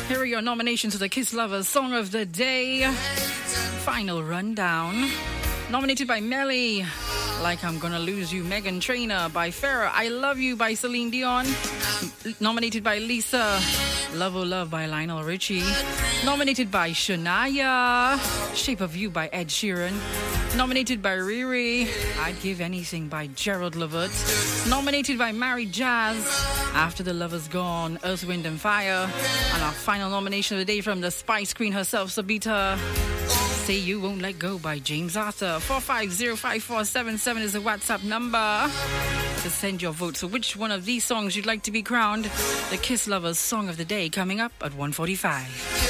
Here are your nominations for the Kiss Lovers Song of the Day. Final rundown. Nominated by Melly, Like I'm Gonna Lose You, Meghan Trainor by Farrah, I Love You by Celine Dion. Nominated by Lisa, Love Oh Love by Lionel Richie. Nominated by Shania, Shape of You by Ed Sheeran. Nominated by Riri, I'd Give Anything by Gerald Levert. Nominated by Mary Jazz, After the Lover's Gone, Earth, Wind and Fire. And our final nomination of the day from the Spice Queen herself, Sabita, Say You Won't Let Go by James Arthur. 4505477 is the WhatsApp number to send your vote. So which one of these songs you'd like to be crowned the Kiss Lovers Song of the Day, coming up at 1:45.